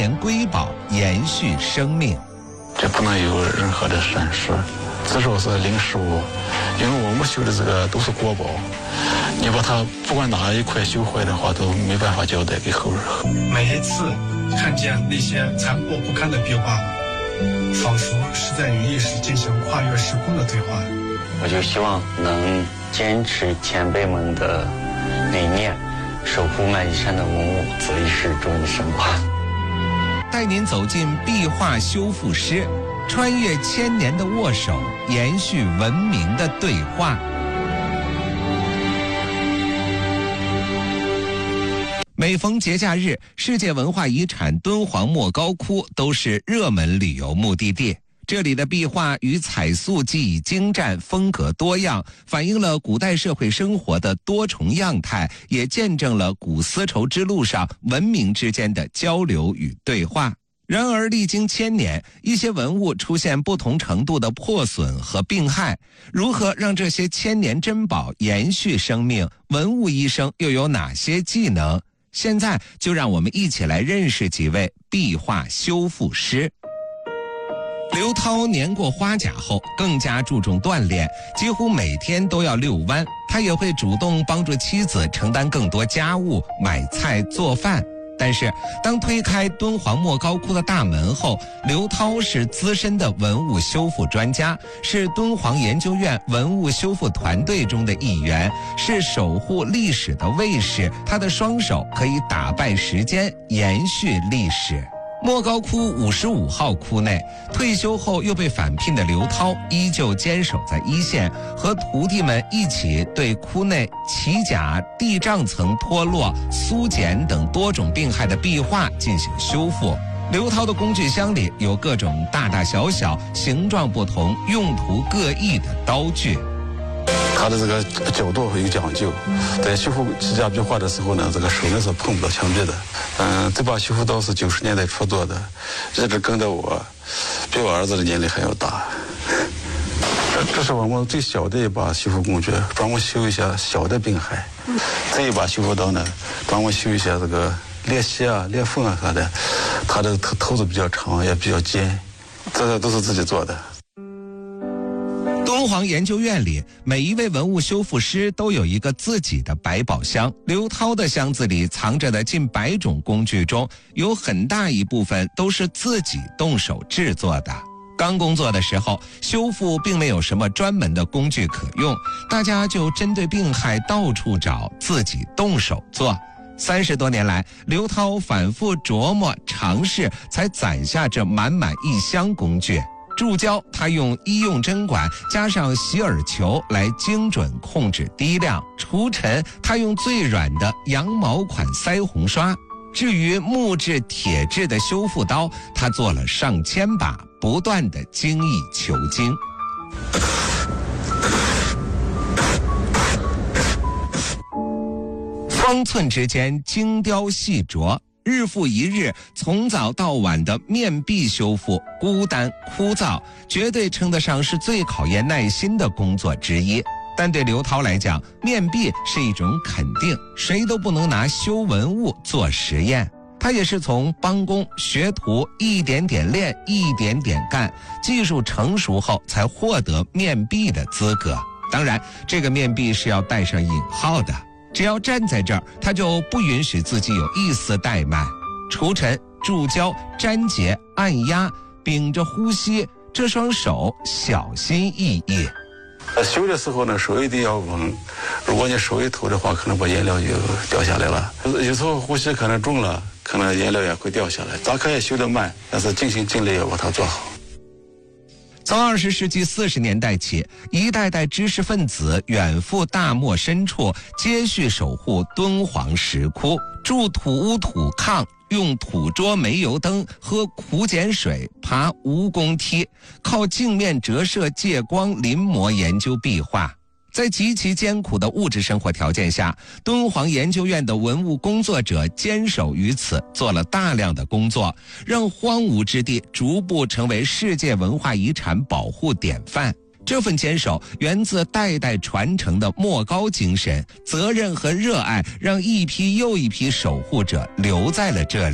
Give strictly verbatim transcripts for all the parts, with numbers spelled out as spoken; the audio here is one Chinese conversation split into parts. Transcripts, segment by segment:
年瑰宝，延续生命。 这不能有任何的闪失，至少是零失误，因为我们修的这个都是国宝，你把它不管哪一块修坏的话，都没办法交代给后人。 每一次看见那些残破不堪的壁画，仿佛是在与历史进行跨越时空的对话。 我就希望能坚持前辈们的理念，守护麦积山的文物择一世终身升华。 带您走进壁画修复师，穿越千年的握手，延续文明的对话。每逢节假日，世界文化遗产敦煌莫高窟都是热门旅游目的地。这里的壁画与彩塑技艺精湛，风格多样，反映了古代社会生活的多重样态，也见证了古丝绸之路上文明之间的交流与对话。然而历经千年，一些文物出现不同程度的破损和病害，如何让这些千年珍宝延续生命？文物医生又有哪些技能？现在就让我们一起来认识几位壁画修复师。刘涛年过花甲后，更加注重锻炼，几乎每天都要遛弯。他也会主动帮助妻子承担更多家务，买菜做饭。但是当推开敦煌莫高窟的大门后，刘涛是资深的文物修复专家，是敦煌研究院文物修复团队中的一员，是守护历史的卫士。他的双手可以打败时间，延续历史。莫高窟五十五号窟内，退休后又被返聘的刘涛依旧坚守在一线，和徒弟们一起对窟内旗甲、地障层脱落、苏简等多种病害的壁画进行修复。刘涛的工具箱里有各种大大小小、形状不同、用途各异的刀具。 它的这个角度有讲究，在修复旗甲壁画的时候呢，这个手呢是碰不到墙壁的。嗯，这把修复刀是九十年代初做的，一直跟着我，比我儿子的年龄还要大。这是我们最小的一把修复工具，专门修一下小的病害。这一把修复刀呢，专门修一下这个裂隙啊、裂缝啊啥的，它的头头子比较长，也比较尖，这个都是自己做的。 敦煌研究院里，每一位文物修复师都有一个自己的百宝箱。刘涛的箱子里藏着的近百种工具中，有很大一部分都是自己动手制作的。刚工作的时候，修复并没有什么专门的工具可用，大家就针对病害到处找，自己动手做。三十多年来，刘涛反复琢磨尝试，才攒下这满满一箱工具。注胶，他用医用针管加上洗耳球来精准控制滴量；除尘，他用最软的羊毛款腮红刷。至于木质、铁质的修复刀，他做了上千把，不断的精益求精。方寸之间，精雕细琢。日复一日，从早到晚的面壁修复，孤单枯燥，绝对称得上是最考验耐心的工作之一。但对刘涛来讲，面壁是一种肯定，谁都不能拿修文物做实验。他也是从帮工学徒一点点练，一点点干，技术成熟后才获得面壁的资格。当然，这个面壁是要带上引号的。只要站在这儿，他就不允许自己有一丝怠慢。除尘、注胶、粘结、按压，屏着呼吸，这双手小心翼翼。 修的时候呢，手一定要稳，如果你手一抖的话，可能把颜料就掉下来了。有时候呼吸可能重了，可能颜料也会掉下来。咱可以修得慢，但是尽心尽力要把它做好。 从二十世纪四十年代起，一代代知识分子远赴大漠深处，接续守护敦煌石窟，筑土屋土炕，用土桌煤油灯，喝苦碱水，爬蜈蚣梯，靠镜面折射借光临摹研究壁画。在极其艰苦的物质生活条件下，敦煌研究院的文物工作者坚守于此，做了大量的工作，让荒芜之地逐步成为世界文化遗产保护典范。这份坚守源自代代传承的莫高精神，责任和热爱让一批又一批守护者留在了这里。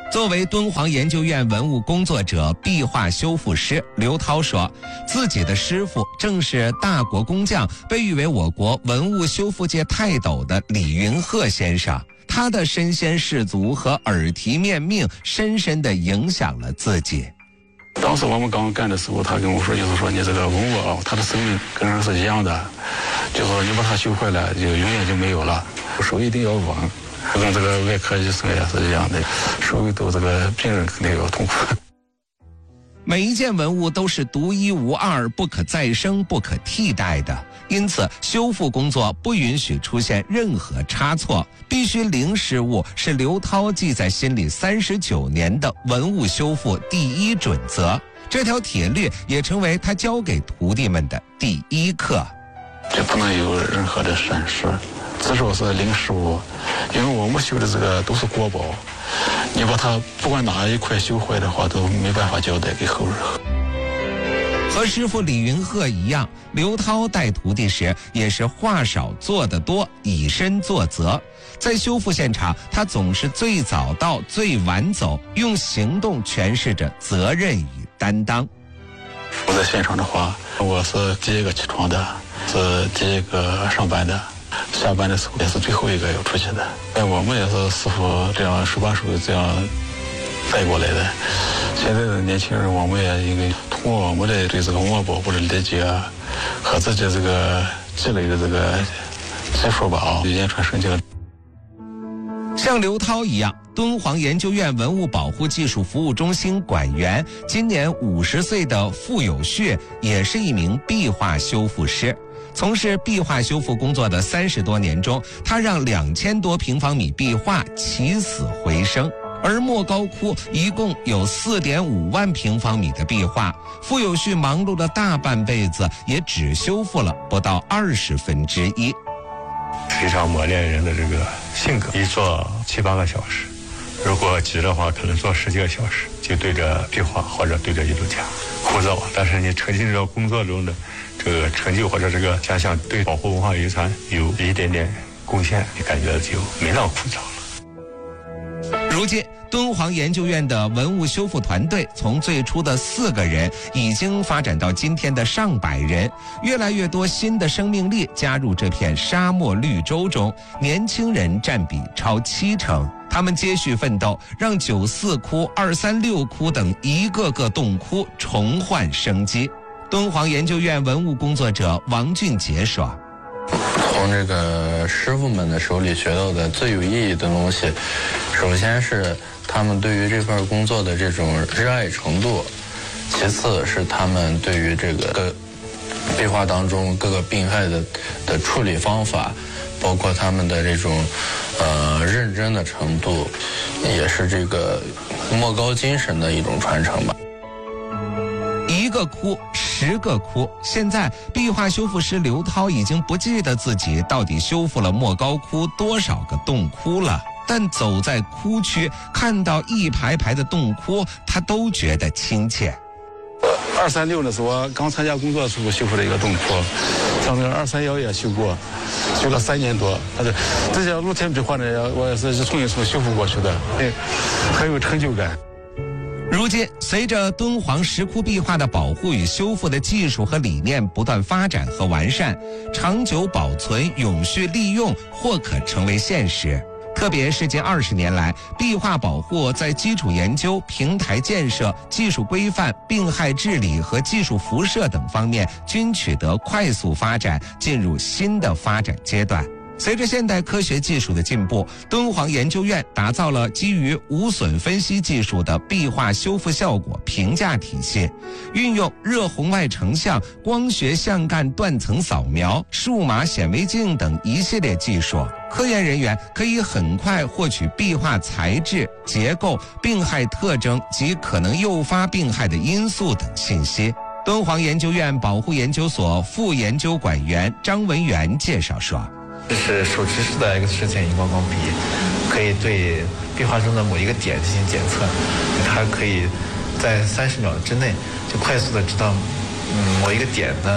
作为敦煌研究院文物工作者、壁画修复师，刘涛说，自己的师傅正是大国工匠，被誉为我国文物修复界泰斗的李云鹤先生。他的身先士卒和耳提面命，深深地影响了自己。 当时我们刚干的时候，他跟我说，就是说你这个文物啊，它的生命跟人是一样的，就是说你把它修坏了，就永远就没有了，手一定要稳。跟这个外科医生也是一样的，手一抖，这个病人肯定要痛苦。 每一件文物都是独一无二、不可再生、不可替代的，因此修复工作不允许出现任何差错，必须零失误，是刘涛记在心里三十九年的文物修复第一准则。这条铁律也成为他教给徒弟们的第一课。 就不能有任何的闪失，至少是零失误，因为我们修的这个都是国宝，你把它不管哪一块修坏的话，都没办法交代给后人。 和师傅李云鹤一样，刘涛带徒弟时也是话少做得多，以身作则。在修复现场，他总是最早到，最晚走，用行动诠释着责任与担当。 我在现场的话，我是第一个起床的，是第一个上班的，下班的时候也是最后一个要出去的。哎，我们也是师傅这样手把手这样带过来的。现在的年轻人，我们也应该通过我们的对这个文物保护的理解和自己这个积累的这个技术吧，啊，言传身教。 像刘涛一样，敦煌研究院文物保护技术服务中心馆员，今年五十岁的傅有旭，也是一名壁画修复师。从事壁画修复工作的三十多年中，他让两千多平方米壁画起死回生。而莫高窟一共有四点五万平方米的壁画，傅有旭忙碌了大半辈子，也只修复了不到二十分之一。 非常磨练人的这个性格，一做七八个小时，如果急的话，可能做十几个小时，就对着壁画或者对着一堵墙，枯燥。但是你沉浸到工作中的这个成就或者这个想想对保护文化遗产有一点点贡献，你感觉就没那么枯燥了。 如今，敦煌研究院的文物修复团队从最初的四个人，已经发展到今天的上百人，越来越多新的生命力加入这片沙漠绿洲中，年轻人占比超七成。他们接续奋斗，让九四窟、二三六窟等一个个洞窟重焕生机。敦煌研究院文物工作者王俊杰说， 从这个师傅们的手里学到的最有意义的东西，首先是他们对于这份工作的这种热爱程度，其次是他们对于这个壁画当中各个病害的的处理方法，包括他们的这种呃认真的程度，也是这个莫高精神的一种传承吧。 一个窟十个窟，现在壁画修复师刘涛已经不记得自己到底修复了莫高窟多少个洞窟了，但走在窟区，看到一排排的洞窟，他都觉得亲切。 二三六的时候，我刚参加工作的时候修复了一个洞窟，像那个二三幺也修过，修了三年多。但是这些露天壁画呢，我也是一层一层修复过去的，很有成就感。 如今，随着敦煌石窟壁画的保护与修复的技术和理念不断发展和完善，长久保存、永续利用或可成为现实。特别是近二十年来，壁画保护在基础研究、平台建设、技术规范、病害治理和技术辐射等方面均取得快速发展，进入新的发展阶段。随着现代科学技术的进步，敦煌研究院打造了基于无损分析技术的壁画修复效果评价体系，运用热红外成像、光学相干断层扫描、数码显微镜等一系列技术，科研人员可以很快获取壁画材质、结构、病害特征及可能诱发病害的因素等信息。敦煌研究院保护研究所副研究馆员张文元介绍说， 这是手持式的 X 射线荧光光笔，可以对壁画中的某一个点进行检测，它可以在三十秒之内就快速的知道，嗯，某一个点呢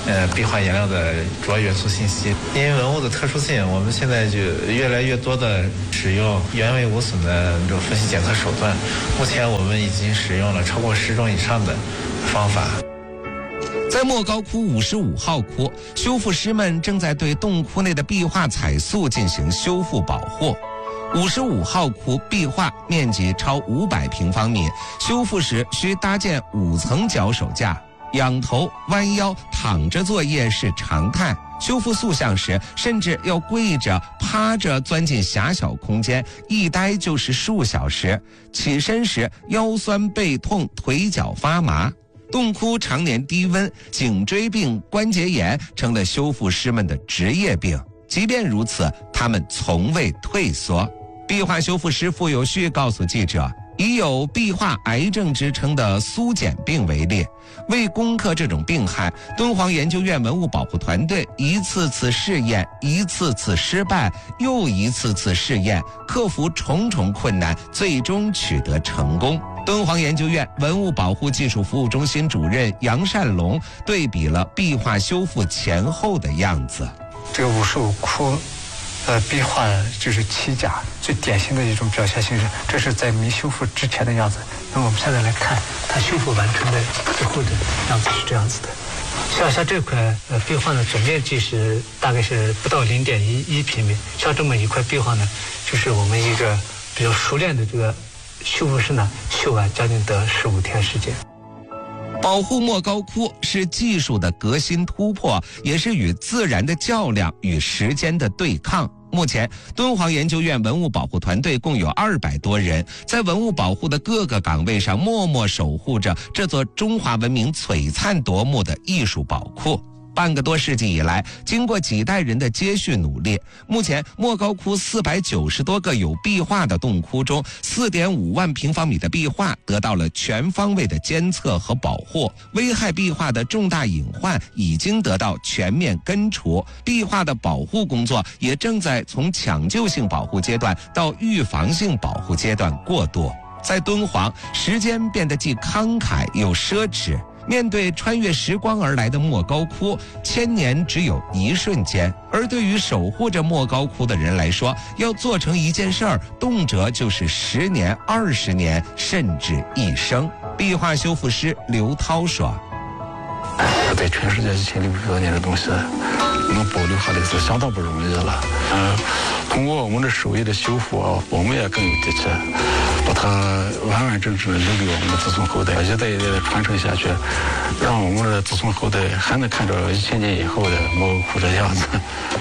呃壁画颜料的主要元素信息。因为文物的特殊性，我们现在就越来越多的使用原位无损的这种分析检测手段。目前我们已经使用了超过十种以上的方法。 在莫高窟五十五号窟，修复师们正在对洞窟内的壁画彩塑进行修复保护。五十五号窟壁画面积超五百平方米，修复时需搭建五层脚手架，仰头、弯腰、躺着作业是常态。修复塑像时，甚至要跪着、趴着钻进狭小空间，一待就是数小时。起身时腰酸背痛、腿脚发麻。洞窟常年低温，颈椎病、关节炎成了修复师们的职业病。即便如此，他们从未退缩。壁画修复师傅有序告诉记者，以有壁画癌症之称的苏简病为例，为攻克这种病害，敦煌研究院文物保护团队一次次试验，一次次失败，又一次次试验，克服重重困难，最终取得成功。敦煌研究院文物保护技术服务中心主任杨善龙对比了壁画修复前后的样子。 这个五十五窟呃，壁画就是漆甲最典型的一种表现形式，这是在没修复之前的样子。那我们现在来看它修复完成的之后的样子是这样子的。像像这块呃壁画呢，总面积是大概是不到零点一一平米。像这么一块壁画呢，就是我们一个比较熟练的这个修复师呢，修完将近得十五天时间。 保护莫高窟是技术的革新突破，也是与自然的较量与时间的对抗。目前，敦煌研究院文物保护团队共有二百多人，在文物保护的各个岗位上默默守护着这座中华文明璀璨夺目的艺术宝库。半个多世纪以来，经过几代人的接续努力，目前莫高窟四百九十多个有壁画的洞窟中， 四点五万平方米的壁画得到了全方位的监测和保护，危害壁画的重大隐患已经得到全面根除，壁画的保护工作也正在从抢救性保护阶段到预防性保护阶段过渡。在敦煌，时间变得既慷慨又奢侈。面对穿越时光而来的莫高窟，千年只有一瞬间，而对于守护着莫高窟的人来说，要做成一件事儿，动辄就是十年、二十年，甚至一生。壁画修复师刘涛说：“ 在全世界一千六百多年的东西，能保留下来是相当不容易了。嗯，通过我们的手艺的修复啊，我们也更有底气。”把它完完整整的留给我们的子孙后代，一代一代的传承下去，让我们的子孙后代还能看到一千年以后的莫高窟的样子。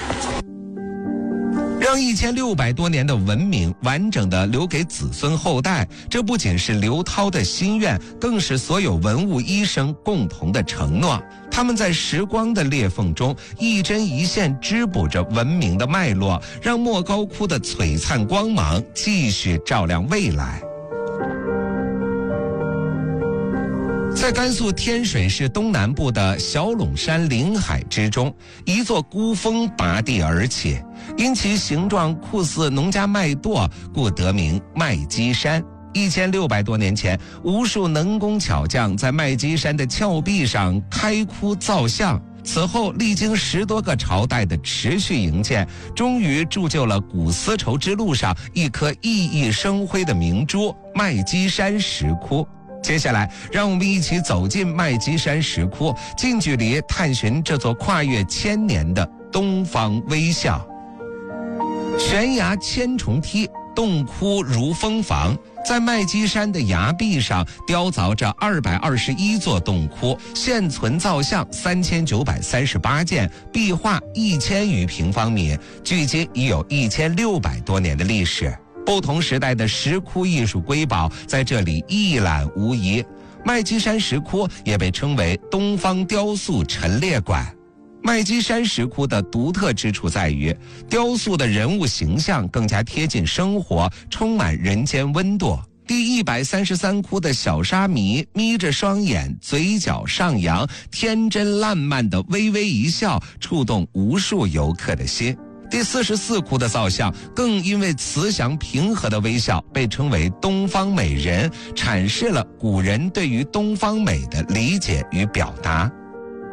让一千六百多年的文明完整的留给子孙后代，这不仅是刘涛的心愿，更是所有文物医生共同的承诺。他们在时光的裂缝中一针一线织补着文明的脉络，让莫高窟的璀璨光芒继续照亮未来。在甘肃天水市东南部的小陇山林海之中，一座孤峰拔地而起，因其形状酷似农家麦垛，故得名麦积山。一千六百多年前，无数能工巧匠在麦积山的峭壁上开窟造像，此后历经十多个朝代的持续营建，终于铸就了古丝绸之路上一颗熠熠生辉的明珠——麦积山石窟。接下来，让我们一起走进麦积山石窟，近距离探寻这座跨越千年的东方微笑。悬崖千重梯，洞窟如蜂房，在麦积山的崖壁上雕凿着二百二十一座洞窟，现存造像三千九百三十八件，壁画一千余平方米，距今已有一千六百多年的历史。不同时代的石窟艺术瑰宝在这里一览无遗。麦积山石窟也被称为东方雕塑陈列馆。麦积山石窟的独特之处在于，雕塑的人物形象更加贴近生活，充满人间温度。第一百三十三窟的小沙弥眯着双眼，嘴角上扬，天真烂漫的微微一笑，触动无数游客的心。第四十四窟的造像更因为慈祥平和的微笑被称为东方美人，阐释了古人对于东方美的理解与表达。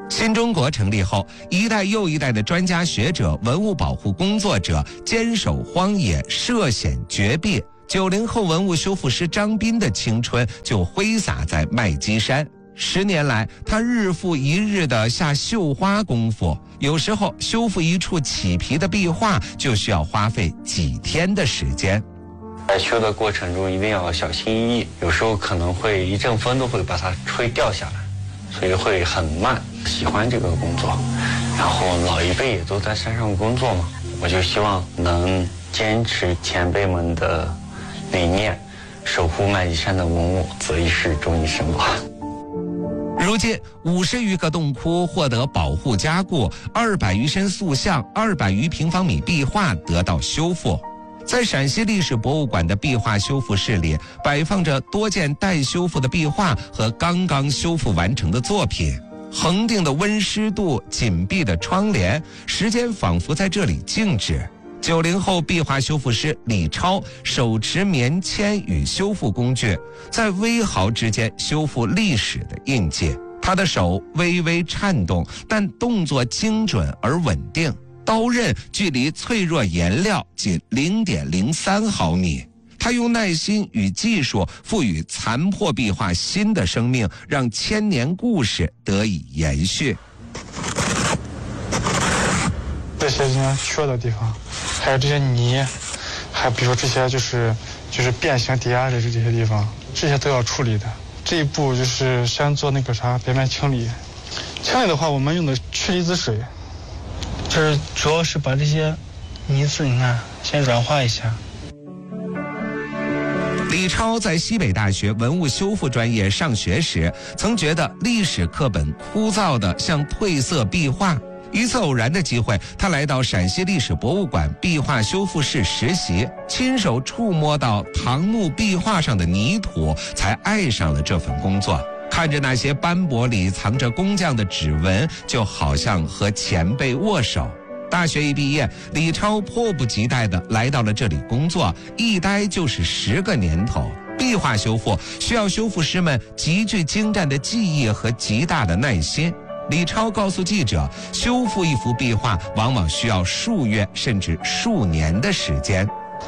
新中国成立后，一代又一代的专家学者、文物保护工作者坚守荒野，涉险绝壁。九零后文物修复师张斌的青春就挥洒在麦积山。十年来，他日复一日地下绣花功夫，有时候修复一处起皮的壁画就需要花费几天的时间。 在修的过程中一定要小心翼翼，有时候可能会一阵风都会把它吹掉下来，所以会很慢。喜欢这个工作，然后老一辈也都在山上工作嘛，我就希望能坚持前辈们的理念，守护麦积山的文物，择一事终一生吧。 如今五十余个洞窟获得保护加固，二百余身塑像，二百余平方米壁画得到修复。在陕西历史博物馆的壁画修复室里，摆放着多件待修复的壁画和刚刚修复完成的作品。恒定的温湿度，紧闭的窗帘，时间仿佛在这里静止。九零后壁画修复师李超手持棉签与修复工具，在微毫之间修复历史的印记。他的手微微颤动，但动作精准而稳定。刀刃距离脆弱颜料仅 零点零三毫米。他用耐心与技术赋予残破壁画新的生命，让千年故事得以延续。 这些人家缺的地方，还有这些泥，还有比如说这些就是就是变形叠压的这些地方，这些都要处理的。这一步就是先做那个啥表面清理。清理的话，我们用的去离子水，就是主要是把这些泥渍你看先软化一下。 李超在西北大学文物修复专业上学时，曾觉得历史课本枯燥的像褪色壁画。一次偶然的机会，他来到陕西历史博物馆壁画修复室实习，亲手触摸到唐墓壁画上的泥土，才爱上了这份工作。看着那些斑驳里藏着工匠的指纹，就好像和前辈握手。大学一毕业，李超迫不及待地来到了这里工作，一待就是十个年头。壁画修复需要修复师们极具精湛的技艺和极大的耐心。李超告诉记者，修复一幅壁画往往需要数月甚至数年的时间。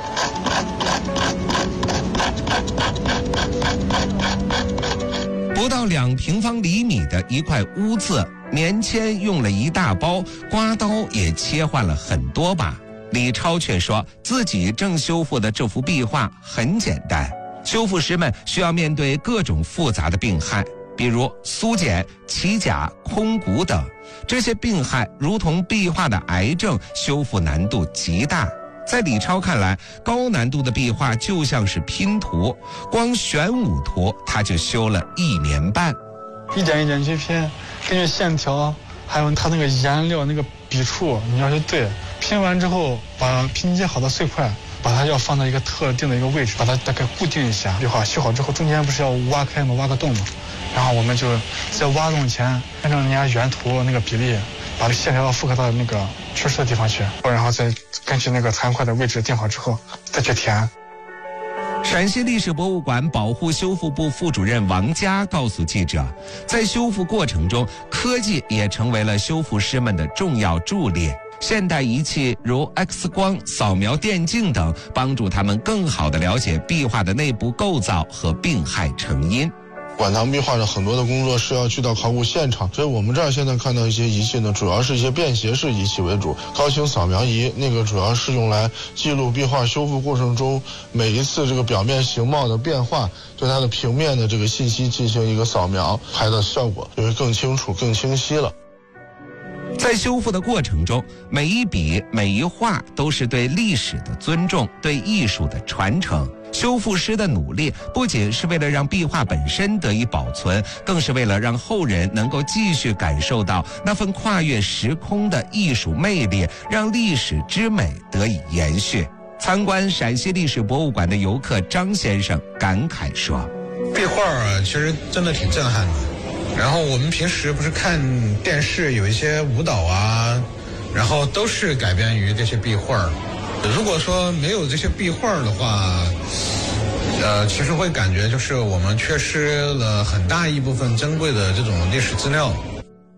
不到两平方厘米的一块污渍，棉签用了一大包，刮刀也切换了很多把。李超却说自己正修复的这幅壁画很简单，修复师们需要面对各种复杂的病害，比如苏碱、奇甲、空骨等。这些病害如同壁画的癌症，修复难度极大。在李超看来，高难度的壁画就像是拼图，光玄武图他就修了一年半。 一点一点去拼，根据线条还有它那个颜料那个笔触你要去对，拼完之后把拼接好的碎块把它要放到一个特定的一个位置，把它大概固定一下。壁画修好之后中间不是要挖开吗？挖个洞吗？然后我们就在挖洞前按照人家原图那个比例，把这线条复刻到那个缺失的地方去，然后再根据那个残块的位置定好之后再去填。 陕西历史博物馆保护修复部副主任王佳告诉记者，在修复过程中，科技也成为了修复师们的重要助力。现代仪器如 X 光、扫描电镜等，帮助他们更好地了解壁画的内部构造和病害成因。 馆藏壁画的很多的工作是要去到考古现场，所以我们这儿现在看到一些仪器呢，主要是一些便携式仪器为主。高清扫描仪那个主要是用来记录壁画修复过程中每一次这个表面形貌的变化，对它的平面的这个信息进行一个扫描，拍的效果就会更清楚、更清晰了。 在修复的过程中，每一笔每一画都是对历史的尊重，对艺术的传承。修复师的努力不仅是为了让壁画本身得以保存，更是为了让后人能够继续感受到那份跨越时空的艺术魅力，让历史之美得以延续。参观陕西历史博物馆的游客张先生感慨说： 壁画啊，其实真的挺震撼的。然后我们平时不是看电视有一些舞蹈啊，然后都是改编于这些壁画。如果说没有这些壁画的话，呃，其实会感觉就是我们缺失了很大一部分珍贵的这种历史资料。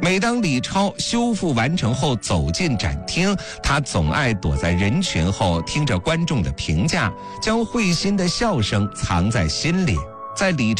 每当李超修复完成后走进展厅，他总爱躲在人群后听着观众的评价，将会心的笑声藏在心里。在李